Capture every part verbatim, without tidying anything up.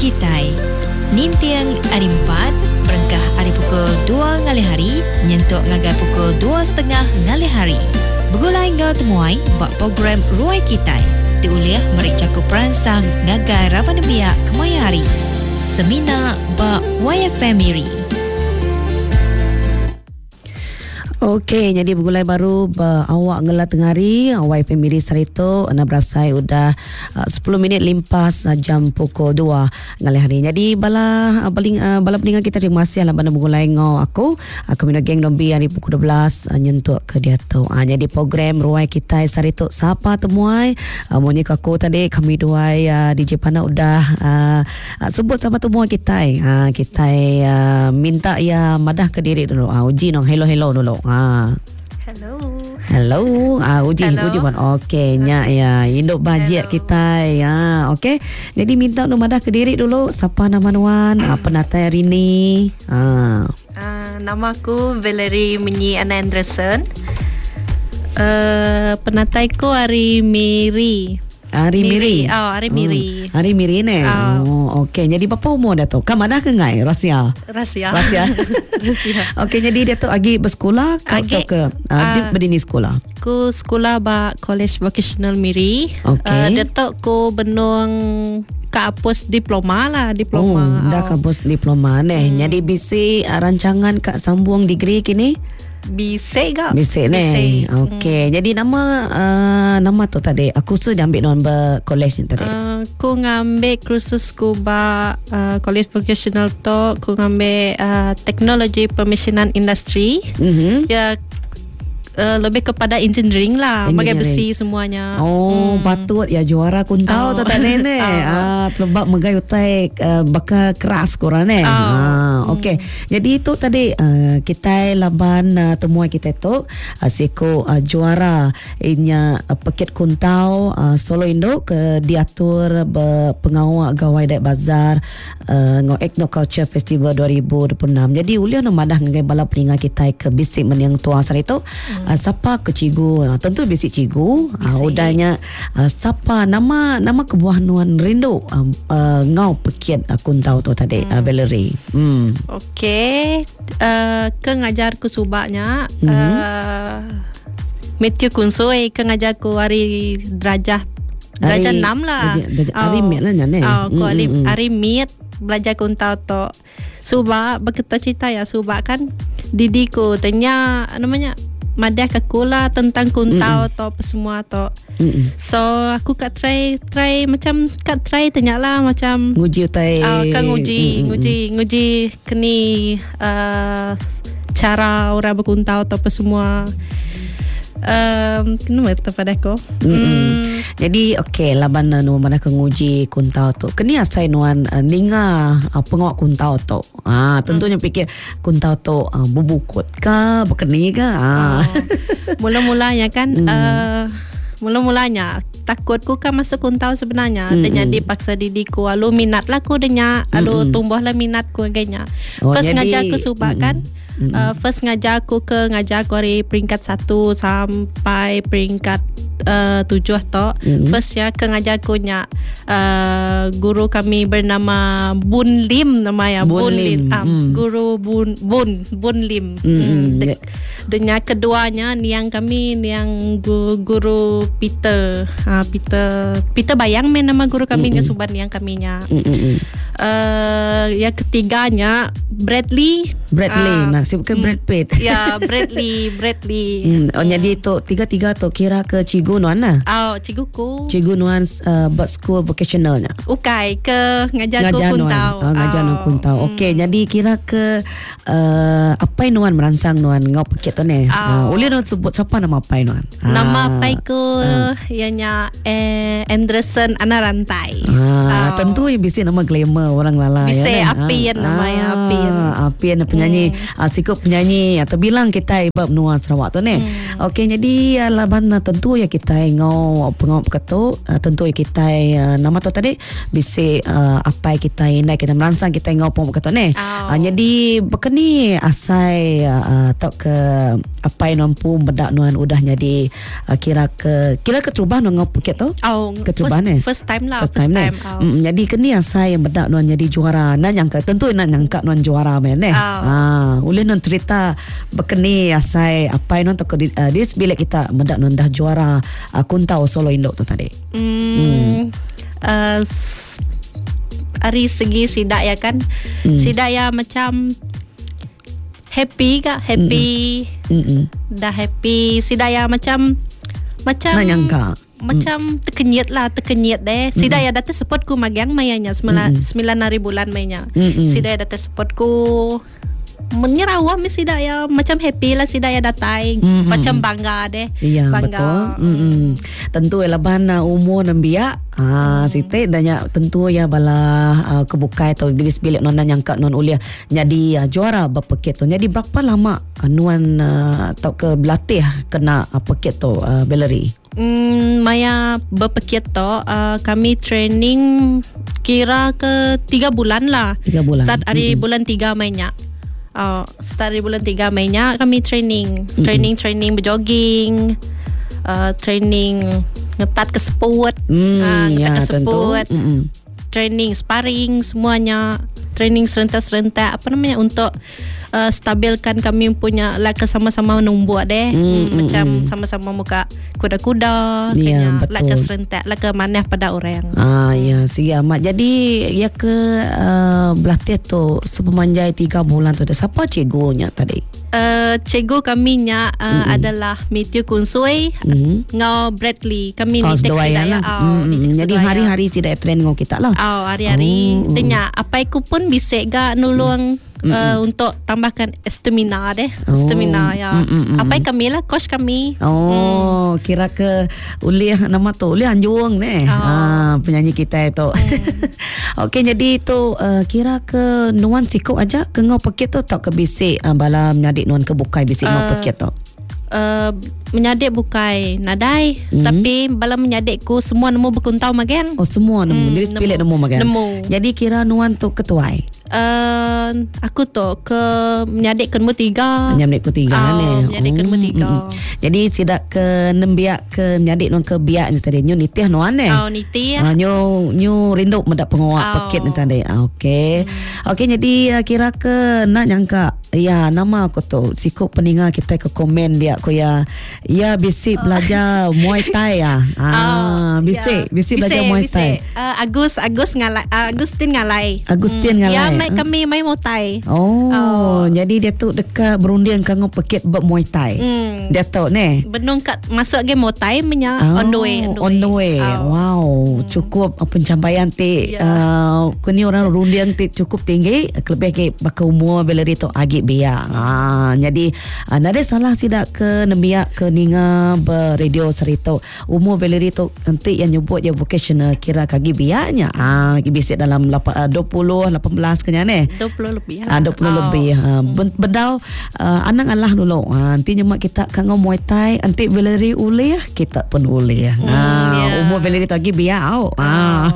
Kitai. Nintiang hari empat, berengkah hari pukul dua ngali hari, nyentuk ngagai pukul dua setengah ngali hari. Begulai ngau temuai buat program Ruai Kitai. Diuliah merik cakup peransang ngagai Raban Biak Kemaya Hari. Semina ba Y F M Miri. Okey, jadi bergulai baru awak ngela tengari Y F M Miri Sarito ana berasai udah uh, sepuluh minit limpas uh, jam pukul dua ngali hari. Jadi bala uh, baling uh, bala pendengar kita terima kasih lah bana bergulai ngau aku aku uh, geng dombi hari pukul dua belas uh, nyentuk ke dia tu. Uh, jadi program Ruai Kita Sarito siapa temuai uh, monyi aku tadi kami dua uh, D J Pana udah uh, uh, sebut siapa temuai kita uh, kita uh, minta ya madah ke diri dulu. Uh, uji nong hello hello dulu. Ha. Hello. Hello. Ah uji Hello. uji pun okey nya ya induk bajet kita ya. Okey. Jadi minta nomadah ke diri dulu siapa nama nuan uh, penatai hari ni. Ha. Uh, nama aku Valerie Menyi Anna Anderson. Uh, penataiku Ari Miri. Hari Miri. Oh, Ari Miri. Hmm. Hari Miri ni. Oh, oh okey. Jadi berapa umur dah tu? Kan mana ke ngai rahsia? Rahsia. Rahsia. Rahsia. Okey, jadi dia tu agi bersekolah ke Agi, ke uh, uh, berdini sekolah. Ku sekolah ba College Vocational Miri. Okey. Uh, dia tu ku benung kapus diploma lah, diploma. Oh, dah kapus diploma ni. Hmm. Jadi bisi uh, rancangan kak sambung degree kini? Bisik ke? Bisik ni. Okey. Hmm. Jadi nama uh, nama tu tadi aku sudah ambil non ber college ni tadi. Uh, ku ngambil kursus ku ba uh, college vocational tu ku ngambil uh, teknologi permissionan industri. Mhm. Ya uh, lebih kepada engineering lah, bagai besi semuanya. Oh, hmm. patut ya juara kuntau oh. tu tadi ni. Ah, telebak megai utai uh, bakal keras korang ni. Oh. Ah, okey. Hmm. Jadi itu tadi uh, kita laban uh, temuan kita tu uh, seko uh, juara inya uh, paket kuntau uh, Solo Indo ke diatur be pengawal gawai dek bazar uh, ngo Ethno Culture Festival dua ribu dua puluh enam. Jadi uliah namadah ngai bala peningat kita ke bisik meniang tua sar itu. Hmm. Uh, siapa ke cigu? Uh, tentu bisik cigu. Uh, udahnya uh, siapa nama nama kebuah nuan rindu uh, uh, ngau paket uh, kuntau tu tadi hmm. uh, Valerie. Hmm. Okey, uh, ke ngajarku subaknya mm-hmm. uh, Matthew Kunsoi ke ngajarku hari derajah derajah enam lah. Hari mit lah ni. Oh, ko hari hari mit belajar kuntau tu. Subak berkata cerita ya subak kan didiku tanya namanya madah ke kula tentang kuntau mm-hmm. tu apa semua tu. Mm-hmm. So aku kat try try macam kat try tanyalah macam nguji utai uh, kan nguji mm-hmm. nguji nguji keni uh, cara orang berkuntau atau apa semua. Um, kenapa kepada aku? Mm. Jadi okey laban nu mana ke nguji kuntau tu. Keni asai nuan uh, ninga uh, pengawak kuntau tu. Ah tentunya mm. fikir kuntau tu uh, bubukut ke berkeni ke? Ah. Oh. Mula-mulanya kan mm. uh, mula-mulanya takutku kan masuk kuntau sebenarnya. Mm. Tanya dipaksa didiku alu minat lah ku denya, alu mm. tumbuhlah minatku agaknya. Oh, first ngajar aku subak mm. kan. Mm-hmm. Uh, first ngajar aku ke ngajar aku dari peringkat satu sampai peringkat uh, tujuh tu. Mm-hmm. First ya ke ngajar aku nya uh, guru kami bernama Bun Lim namanya. Bun, Bun Lim. Lim. Um, mm. Guru Bun Bun Bun Lim. Mm-hmm. Mm. De- Denya keduanya yang kami yang guru, guru Peter. Uh, Peter Peter Bayang men nama guru kami nya mm-hmm. Suban yang kaminya. Mm-hmm. Uh, yang ketiganya Bradley. Bradley. Uh, nah bukan Brad Pitt. Ya, Bradley, Bradley. Hmm. Oh, hmm. Jadi tu tiga-tiga tu kira ke cigu nuan lah. Oh, ciguku. Cigu nuan uh, buat school vocationalnya. Ukai ke ngajar ku kuntau. Oh, ngajar oh. kuntau. Hmm. Okey, jadi kira ke uh, apa nuan merangsang nuan ngau paket tu ni. Oh. Uh, Uli nuan sebut siapa nama apa nuan? Nama apa ku uh. ianya eh, Anderson Ana Rantai. Ah, oh. Tentu yang bisi nama glamour orang lala. Bisi ya, Apien ah. namanya Apien. Apien penyanyi. Hmm. Sikap penyanyi atau bilang kita ibab nuan Sarawak tu ni. Hmm. Okey, jadi uh, laban uh, tentu ya kita ngau pengau ketu uh, tentu ya kita uh, nama tu tadi bisi uh, apa kita indai kita merangsang kita ngau pengau ketu ni. Oh. Uh, jadi bekeni asai uh, tok ke apa yang mampu bedak nuan udah jadi uh, kira ke kira ke terubah nuan ngau paket tu. Oh, keterubah first, ni. First time lah, first, first time. time. time. Oh. Mm, jadi keni asai yang bedak nuan nuan jadi juara. Nak nyangka tentu nak nyangka nuan juara men eh. Oh. Ah, ulih nuan cerita berkeni asai apa nuan tok di uh, dis bilik kita mendak nuan dah juara uh, Kuntau Solo Indo tu tadi. Hmm. hmm. Uh, s- Dari segi sidak ya kan, hmm. sidak ya macam happy kak, happy, Mm-mm. dah happy. Sidak ya macam macam nak nyangka. Macam terkenyit lah, terkenyit deh. Sida ya datang support ku magang mayanya sembilan sembilan hari bulan mainnya. Sida ya datang support ku menyerawam sida ya macam happy lah sida ya datang. Mm-mm. Macam bangga deh. Iya bangga. betul. Mm-mm. Tentu ya laban uh, umur nambia. Ah, hmm. site danya tentu ya bala uh, kebukai atau gelis bilik nona nyangka non ulia jadi uh, juara berpeket tu. Jadi berapa lama uh, nuan uh, atau ke berlatih kena uh, peket tu uh, Valerie? Hmm, Maya berpeket tu uh, kami training kira ke tiga bulan lah. Tiga bulan. Start hari mm-hmm. bulan tiga mainnya. Uh, start dari bulan tiga mainnya kami training, mm-hmm. training training berjogging, uh, training ngetat ke sport, mm, uh, ngetat ya, ke sport, mm-hmm. training sparring semuanya, training serentak-serentak apa namanya untuk uh, stabilkan kami punya like sama-sama numbuh deh, mm, hmm, mm, macam mm. sama-sama muka kuda-kuda, ya, kayaknya like serentak, like maneh pada orang. Ah ya, si amat. Jadi ya ke uh, berlatih tu sepemanjai tiga bulan tu. Siapa cikgunya tadi? Uh, cikgu kami nya uh, mm-hmm. adalah Matthew Kunsui, mm-hmm. ngau Bradley. Kami oh, ni tek sedaya. Sidaya. Oh, mm-hmm. Jadi hari-hari Sidaya train ngau kita lah. Oh, hari-hari. Oh. Tanya apa aku pun bisa ga nulung mm-hmm. uh, untuk tambahkan stamina deh. Oh. Stamina ya. Mm-hmm. Apa kami lah coach kami. Oh, mm. kira ke ulih nama tu ulih Anjuang ni. Oh. Ah, penyanyi kita itu. Mm. Okey, jadi itu uh, kira ke nuan sikok aja ke ngau peket tu tak ke bisik uh, bala menyadik nuan ke bukai bisik uh, ngau peket tu. Uh, menyadik bukai nadai, mm-hmm. tapi bala menyadikku semua nemu berkuntau magang. Oh, semua nemu. Mm, jadi pilih nemu magang. Nemu. Jadi kira nuan tu ketuai. Uh, aku tu ke menyadik ke nombor tiga. Menyadik ke tiga oh, ni. Menyadik ke nombor tiga. Mm, jadi sidak ke nembiak ke menyadik nuan ke biak ni tadi. Nyu nitih nuan ni. Oh, nitih. Uh, nyu nyu rindu mendak pengawak oh. paket ni tadi. Uh, Okey. Hmm. Okey, jadi uh, kira ke nak nyangka. Ya, nama aku tu sikut peninga kita ke komen dia aku ya. Ya bisik oh. belajar Muay Thai ya. Ah, oh, bisik, ya. bisik belajar Muay Thai. Uh, Agus Agus ngalai uh, Agustin ngalai. Agustin hmm. ngalai. Ya, mai kami mai Muay Thai. Oh, oh, jadi dia tu dekat berundian kanggo peket buat Muay Thai. Hmm. Dia tu ni. Benung kat masuk game Muay Thai menya oh, on the way, on the way. On the way. Oh. Wow, hmm. cukup pencapaian ti. Yeah. Uh, kini orang rundian ti cukup tinggi, lebih ke bakal umur Valerie tu agi biak. Ah, jadi uh, nada salah sidak ke nembiak ke ninga beradio serito. Umur Valerie tu nanti yang nyebut ya vocational kira kagi biaknya. Ah, bisik dalam dua puluh lapan belas kenya ni. dua puluh lebih. Ah, dua puluh oh. lebih. Ha, bendau uh, anang Allah dulu. Ha, nanti nyemak kita kanggo Muay Thai, nanti Valerie ulih kita pun ulih. Hmm, ah, yeah. Umur Valerie tu lagi biak. Oh. Ah.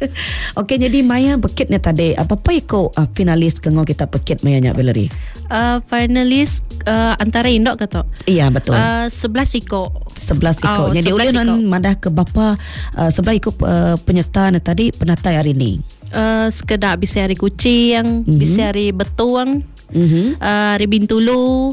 Okey, jadi Maya peket ni tadi. Apa-apa ikut uh, finalis kanggo kita peket Maya nya Valerie? Uh, finalis uh, antara Indok ke tu? Iya, betul. Uh, sebelas ikut. Sebelas ikut. Oh, jadi ulih nan madah ke bapa uh, sebelah ikut uh, penyerta ni tadi penatai hari ni. Uh, sekedar bisa hari kucing, mm-hmm. bisa hari betuang, mm-hmm. uh, hari Bintulu,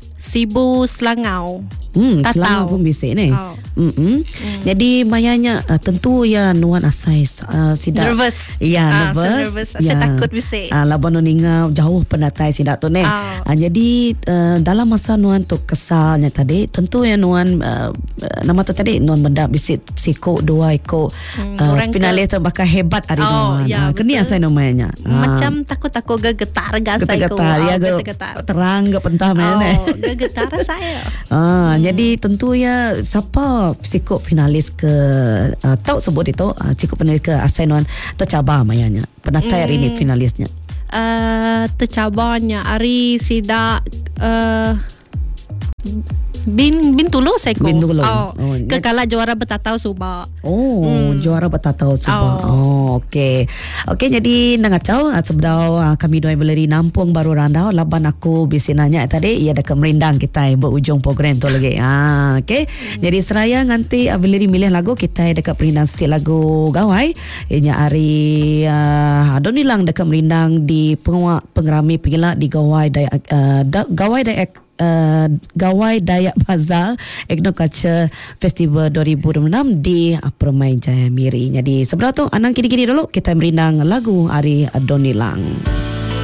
Sibu, Selangau. Hmm, Selangau pun bisik ni. Oh. Mm-hmm. Mm. Jadi mayanya uh, tentu ya nuan asai uh, sidak nervous. Ya, ah, nervous. So nervous. Ya. Saya takut bisik. Ah, laban ninga jauh penatai sidak tu ni. Oh. Ah, jadi uh, dalam masa nuan tu kesalnya tadi, tentu ya nuan uh, nama tu tadi nuan benda bisik siko dua iko hmm, uh, finalis tu bakal hebat hari oh, nuan. Ya, ah, keni asai namanya. Macam ah. takut-takut gegetar gasai ko. Gegetar ya, oh, gegetar. Terang ke pentah mana ni. Oh, gegetar saya. Ah, hmm. Jadi tentu ya siapa sikut finalis ke uh, tahu sebut itu uh, sikut finalis ke Asainuan tercabar mayanya. Penatai hari hmm. ini finalisnya. Uh, tercabarnya hari sidak uh, Bin bin tulus seko. Bin Tulus. Oh, Oh, kekala juara betatau Subak. Oh, Hmm. juara betatau Subak. Oh. Oh, okey. Okey, jadi nangacau sebedau uh, kami dua beleri Nampung Baru Randau laban aku bisi nanya tadi ia dekat merindang kita berujung program tu lagi. Ah, okey. Hmm. Jadi seraya nganti uh, beleri milih lagu kita dekat merindang setiap lagu gawai. Inya hari uh, Adonilang dekat merindang di penguat pengerami pengila di gawai Dayak uh, da, gawai Dayak Uh, Gawai Dayak Bazar Ethno Culture Festival dua ribu dua puluh enam di uh, Permai Jaya Miri. Jadi sebelah tu anang kini-kini dulu kita merindang lagu Ari Adonilang.